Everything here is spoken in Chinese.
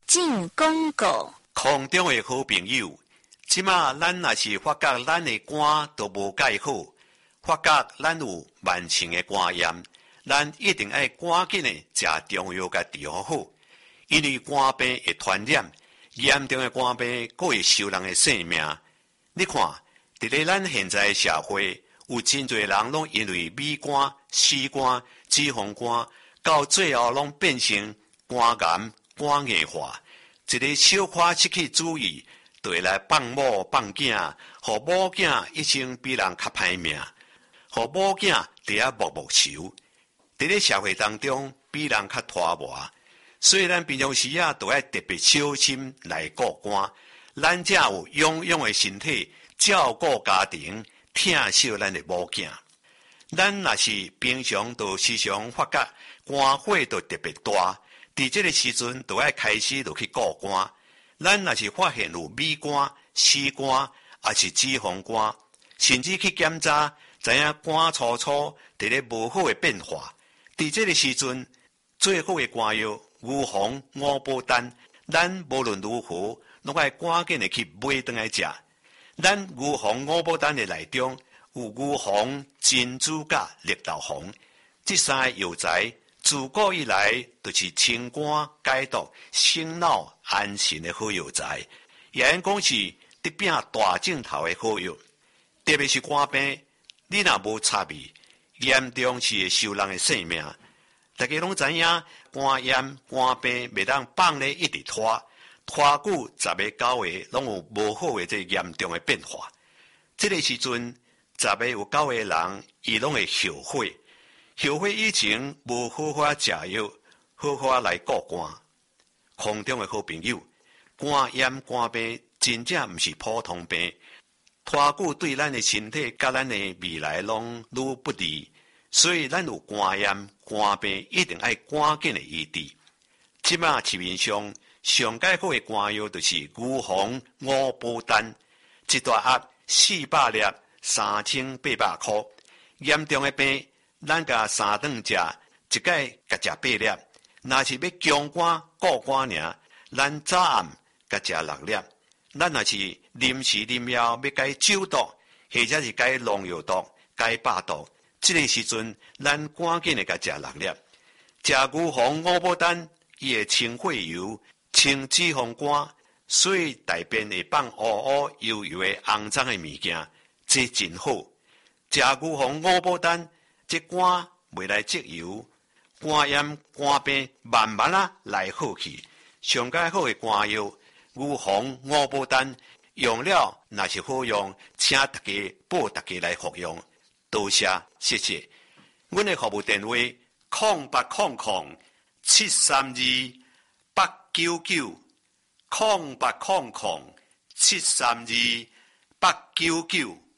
进广告。 空中的好朋友，即马咱若是发觉咱的肝都无介好，发觉咱有慢性的肝炎，咱一定要赶紧的食中药甲治疗好，因为肝病会传染，严重的肝病佫会收人的性命。你看，伫咧咱现在的社会，有真侪人拢因为米肝、死肝、脂肪肝，到最后拢变成肝癌、肝硬化。一个小可失去主意，就会来放某放囝，互某囝一生比人较歹命，互某囝伫遐默默愁，伫咧社会当中比人较拖磨。所以咱平常时都要特别小心来顾肝，咱才有养养的身体，照顾家庭，疼惜咱的某囝。咱若是平常都时常发觉肝火都特别大。伫这个时阵，就要开始就去顾肝。咱若是发现有米肝、死肝，也是脂肪肝，甚至去检查，知影肝粗粗伫咧无好的变化。伫这个时阵，最好的肝药牛黄、五宝丹，咱无论如何，拢要赶紧的去买回来食。咱牛黄、五宝丹的内中有牛黄、珍珠甲绿豆黄，这三个药材。自古以来，就是清肝解毒、醒脑安神的好药材，也因讲是得拼大镜头的好药。特别是肝病，你若无插味，严重是会收人的性命。大家拢知影，肝炎、肝病袂当放咧一直拖久10个9个，拢有无好的这严重的变化。这个时阵，10个有9个人，伊拢会后悔。后悔以前无好好食药，好好来顾肝。空中的好朋友，肝炎、肝病真正毋是普通病，拖久对咱的身体甲咱的未来拢愈不利。所以咱有肝炎、肝病一定要赶紧的医治。即马市面上上介好的肝药就是牛黄、五宝丹，一大盒400粒，3800块。严重的病。咱甲3顿食，一摆甲食8粒。若是要强肝顾肝尔，咱早暗甲食6粒。咱若是临时临要要甲伊酒毒，或者是甲伊农药毒、甲伊百毒，这个时阵咱赶紧的甲食6粒。食牛黄、五宝丹，伊会清血油、清脂肪肝，所以大便会放乌乌油油的肮脏的物件，这真好。食牛黄、五宝丹。这肝袂来积油，肝炎、肝病慢慢来好去。上介好的肝药，牛黄、五宝丹用了，若是好用，请大家报大家来服用。多谢，谢谢。阮的服务电话：0800-732-899，0800-732-899。